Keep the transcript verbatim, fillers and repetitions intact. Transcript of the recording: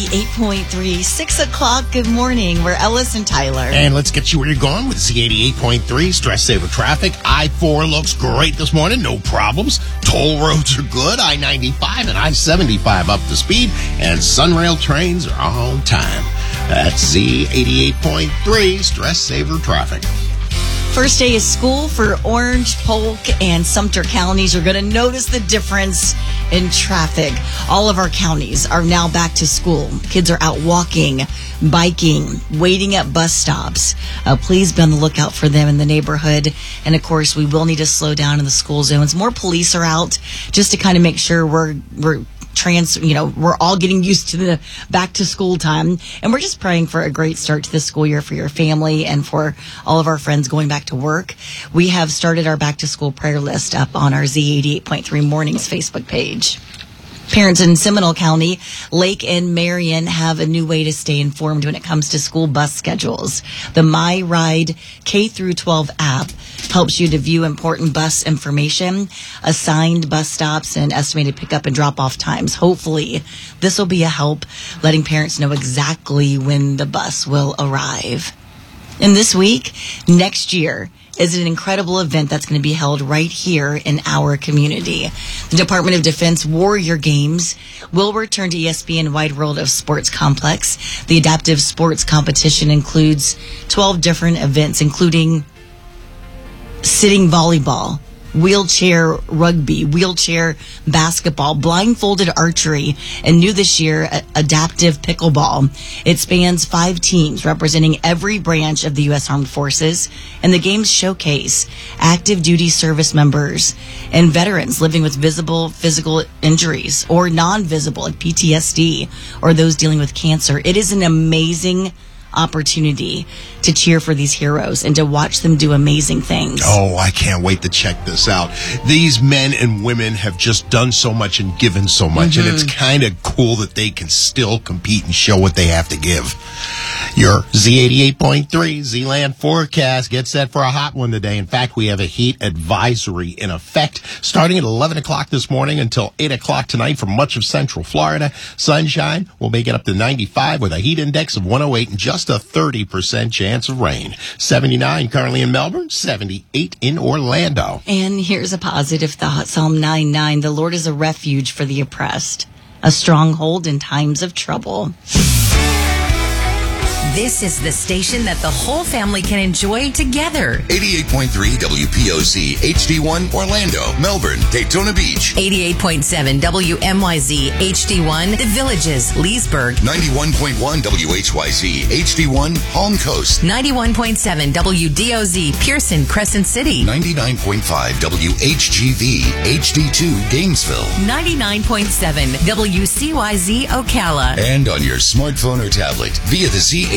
eighty-eight point three, six o'clock, good morning. We're Ellis and Tyler. And let's get you where you're going with Z eighty-eight point three, stress saver traffic. I four looks great this morning, no problems. Toll roads are good, I ninety-five and I seventy-five up to speed, and Sunrail trains are on time. That's Z eighty-eight point three, stress saver traffic. First day of school for Orange, Polk, and Sumter counties. You're going to notice the difference in traffic. All of our counties are now back to school. Kids are out walking, biking, waiting at bus stops. Uh, please be on the lookout for them in the neighborhood. And, of course, we will need to slow down in the school zones. More police are out just to kind of make sure we're we're trans, you know, we're all getting used to the back to school time. And we're just praying for a great start to the school year for your family and for all of our friends going back to work. We have started our back to school prayer list up on our Z eighty-eight point three Mornings Facebook page. Parents in Seminole County, Lake, and Marion have a new way to stay informed when it comes to school bus schedules. The My Ride K through twelve app helps you to view important bus information, assigned bus stops, and estimated pickup and drop-off times. Hopefully, this will be a help letting parents know exactly when the bus will arrive. And this week, next year, is an incredible event that's going to be held right here in our community. The Department of Defense Warrior Games will return to E S P N Wide World of Sports Complex. The adaptive sports competition includes twelve different events, including sitting volleyball, wheelchair rugby, wheelchair basketball, blindfolded archery, and new this year, adaptive pickleball. It spans five teams representing every branch of the U S Armed Forces, and the games showcase active duty service members and veterans living with visible physical injuries or non-visible, like P T S D, or those dealing with cancer. It is an amazing opportunity to cheer for these heroes and to watch them do amazing things. Oh, I can't wait to check this out. These men and women have just done so much and given so much, mm-hmm. and it's kind of cool that they can still compete and show what they have to give. Your Z eighty-eight point three Z-Land forecast gets set for a hot one today. In fact, we have a heat advisory in effect starting at eleven o'clock this morning until eight o'clock tonight for much of central Florida. Sunshine will make it up to ninety-five with a heat index of one oh eight and just a thirty percent chance of rain. seventy-nine currently in Melbourne, seventy-eight in Orlando. And here's a positive thought. Psalm nine nine, the Lord is a refuge for the oppressed, a stronghold in times of trouble. This is the station that the whole family can enjoy together. eighty-eight point three W P O C H D one Orlando, Melbourne, Daytona Beach. eighty-eight point seven W M Y Z H D one The Villages, Leesburg. ninety-one point one W H Y Z H D one Palm Coast. ninety-one point seven W D O Z Pearson, Crescent City. ninety-nine point five W H G V H D two Gainesville. ninety-nine point seven W C Y Z Ocala. And on your smartphone or tablet via the Z